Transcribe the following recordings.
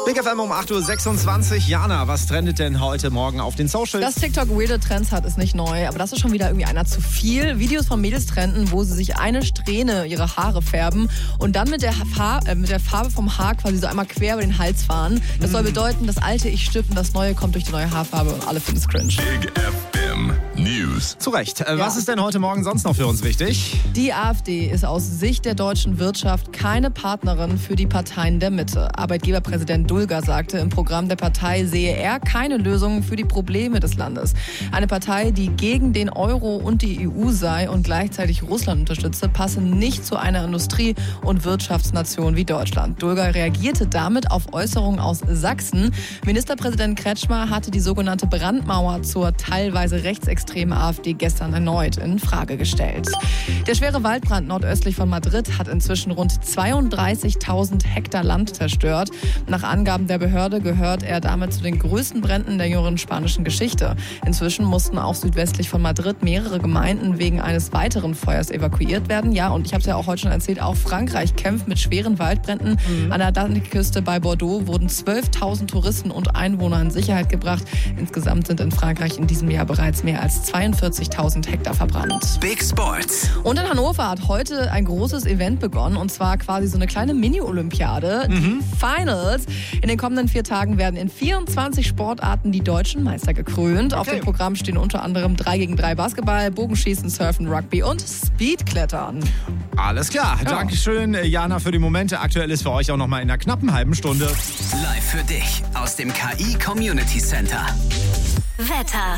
Big FM um 8.26 Uhr. Jana, was trendet denn heute Morgen auf den Socials? Dass TikTok weirde Trends hat, ist nicht neu, aber das ist schon wieder irgendwie einer zu viel. Videos von Mädels trenden, wo sie sich eine Strähne ihre Haare färben und dann mit der Farbe vom Haar quasi so einmal quer über den Hals fahren. Das soll bedeuten, das alte Ich stirbt und das neue kommt durch die neue Haarfarbe und alle finden es cringe. Big FM News. Zu Recht. Was ist denn heute Morgen sonst noch für uns wichtig? Die AfD ist aus Sicht der deutschen Wirtschaft keine Partnerin für die Parteien der Mitte. Arbeitgeberpräsident Dulger sagte, im Programm der Partei sehe er keine Lösungen für die Probleme des Landes. Eine Partei, die gegen den Euro und die EU sei und gleichzeitig Russland unterstütze, passe nicht zu einer Industrie- und Wirtschaftsnation wie Deutschland. Dulger reagierte damit auf Äußerungen aus Sachsen. Ministerpräsident Kretschmer hatte die sogenannte Brandmauer zur teilweise rechtsextremen AfD gestern erneut in Frage gestellt. Der schwere Waldbrand nordöstlich von Madrid hat inzwischen rund 32.000 Hektar Land zerstört. Nach Angaben der Behörde gehört er damit zu den größten Bränden der jüngeren spanischen Geschichte. Inzwischen mussten auch südwestlich von Madrid mehrere Gemeinden wegen eines weiteren Feuers evakuiert werden. Ja, und ich habe es ja auch heute schon erzählt, auch Frankreich kämpft mit schweren Waldbränden. An der Atlantikküste bei Bordeaux wurden 12.000 Touristen und Einwohner in Sicherheit gebracht. Insgesamt sind in Frankreich in diesem Jahr bereits mehr als 42.000 Hektar verbrannt. Big Sports. Und in Hannover hat heute ein großes Event begonnen, und zwar quasi so eine kleine Mini-Olympiade, die Finals. In den kommenden 4 Tagen werden in 24 Sportarten die deutschen Meister gekrönt. Auf dem Programm stehen unter anderem 3 gegen 3 Basketball, Bogenschießen, Surfen, Rugby und Speedklettern. Alles klar. Ja. Dankeschön, Jana, für die Momente. Aktuell ist für euch auch noch mal in einer knappen halben Stunde. Live für dich aus dem KI Community Center. Wetter.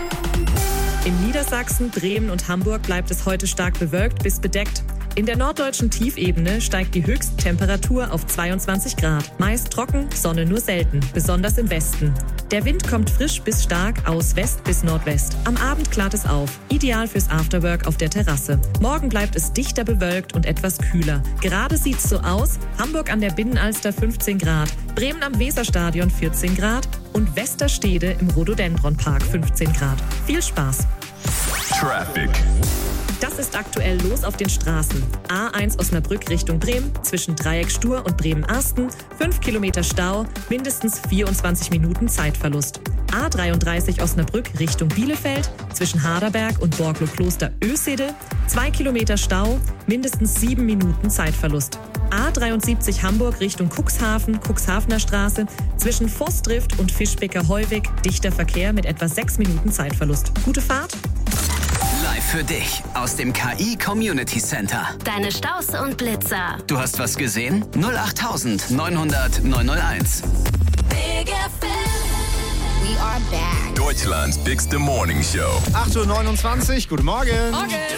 In Niedersachsen, Bremen und Hamburg bleibt es heute stark bewölkt bis bedeckt. In der norddeutschen Tiefebene steigt die Höchsttemperatur auf 22 Grad. Meist trocken, Sonne nur selten, besonders im Westen. Der Wind kommt frisch bis stark aus West bis Nordwest. Am Abend klart es auf, ideal fürs Afterwork auf der Terrasse. Morgen bleibt es dichter bewölkt und etwas kühler. Gerade sieht's so aus: Hamburg an der Binnenalster 15 Grad, Bremen am Weserstadion 14 Grad und Westerstede im Rhododendronpark 15 Grad. Viel Spaß! Traffic. Das ist aktuell los auf den Straßen. A1 Osnabrück Richtung Bremen, zwischen Dreieck Stur und Bremen-Arsten, 5 Kilometer Stau, mindestens 24 Minuten Zeitverlust. A33 Osnabrück Richtung Bielefeld, zwischen Harderberg und Borglo-Kloster Ösede, 2 Kilometer Stau, mindestens 7 Minuten Zeitverlust. A73 Hamburg Richtung Cuxhaven, Cuxhavener Straße, zwischen Forstdrift und Fischbecker-Heuweg, dichter Verkehr mit etwa 6 Minuten Zeitverlust. Gute Fahrt! Live für dich aus dem KI Community Center. Deine Staus und Blitzer. Du hast was gesehen? 08900 901. Big FM. We are back. Deutschlands bigste Morning Show. 8.29 Uhr. Guten Morgen. Morgen.